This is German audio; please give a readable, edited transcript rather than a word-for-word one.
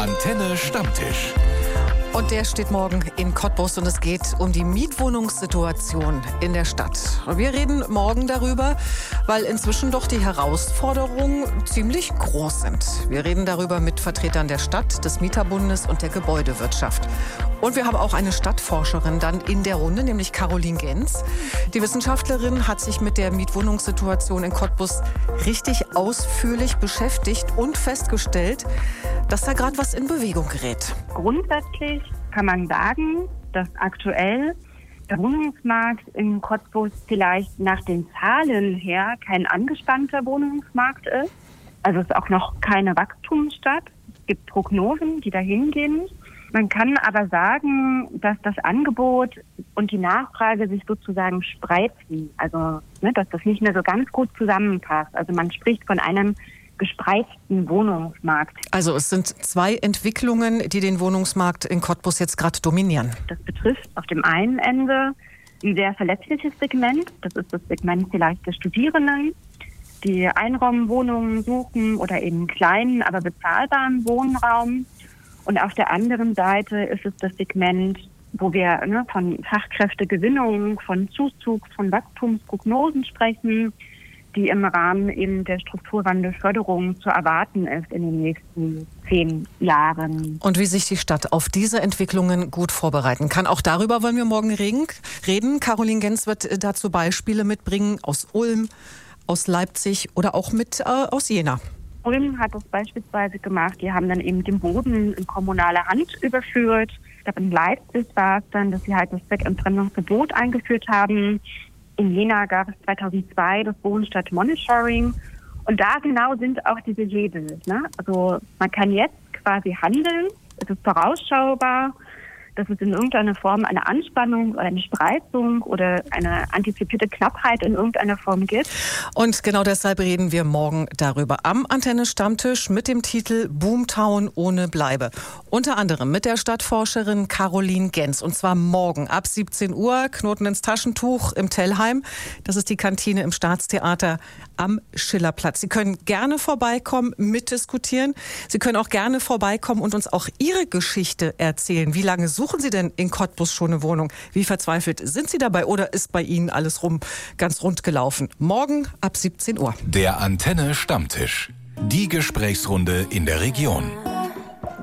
Antenne Stammtisch. Und der steht morgen in Cottbus und es geht um die Mietwohnungssituation in der Stadt. Wir reden morgen darüber, weil inzwischen doch die Herausforderungen ziemlich groß sind. Wir reden darüber mit Vertretern der Stadt, des Mieterbundes und der Gebäudewirtschaft. Und wir haben auch eine Stadtforscherin dann in der Runde, nämlich Caroline Genz. Die Wissenschaftlerin hat sich mit der Mietwohnungssituation in Cottbus richtig ausführlich beschäftigt und festgestellt, dass da gerade was in Bewegung gerät. Grundsätzlich kann man sagen, dass aktuell der Wohnungsmarkt in Cottbus vielleicht nach den Zahlen her kein angespannter Wohnungsmarkt ist. Also es ist auch noch keine Wachstumsstadt. Es gibt Prognosen, die dahin gehen. Man kann aber sagen, dass das Angebot und die Nachfrage sich sozusagen spreizen. Also dass das nicht mehr so ganz gut zusammenpasst. Also man spricht von einem gespreizten Wohnungsmarkt. Also es sind zwei Entwicklungen, die den Wohnungsmarkt in Cottbus jetzt gerade dominieren. Das betrifft auf dem einen Ende ein sehr verletzliches Segment. Das ist das Segment vielleicht der Studierenden, die Einraumwohnungen suchen oder eben kleinen, aber bezahlbaren Wohnraum. Und auf der anderen Seite ist es das Segment, wo wir von Fachkräftegewinnung, von Zuzug, von Wachstumsprognosen sprechen, die im Rahmen eben der Strukturwandelförderung zu erwarten ist in den nächsten 10 Jahren. Und wie sich die Stadt auf diese Entwicklungen gut vorbereiten kann. Auch darüber wollen wir morgen reden. Caroline Genz wird dazu Beispiele mitbringen aus Ulm, aus Leipzig oder auch aus Jena. Ulm hat das beispielsweise gemacht. Die haben dann eben den Boden in kommunale Hand überführt. Ich glaube, in Leipzig war es dann, dass sie halt das Zweckentfremdungsgebot eingeführt haben. In Jena gab es 2002 das Wohnstadt-Monitoring. Und da genau sind auch diese Hebel. Also man kann jetzt quasi handeln. Es ist vorausschaubar, dass es in irgendeiner Form eine Anspannung oder eine Spreizung oder eine antizipierte Knappheit in irgendeiner Form gibt. Und genau deshalb reden wir morgen darüber am Antenne-Stammtisch mit dem Titel Boomtown ohne Bleibe. Unter anderem mit der Stadtforscherin Caroline Genz. Und zwar morgen ab 17 Uhr, Knoten ins Taschentuch im Tellheim. Das ist die Kantine im Staatstheater am Schillerplatz. Sie können gerne vorbeikommen, mitdiskutieren. Sie können auch gerne vorbeikommen und uns auch Ihre Geschichte erzählen. Wie lange suchen Sie denn in Cottbus schon eine Wohnung? Wie verzweifelt sind Sie dabei oder ist bei Ihnen alles ganz rund gelaufen? Morgen ab 17 Uhr. Der Antenne Stammtisch. Die Gesprächsrunde in der Region.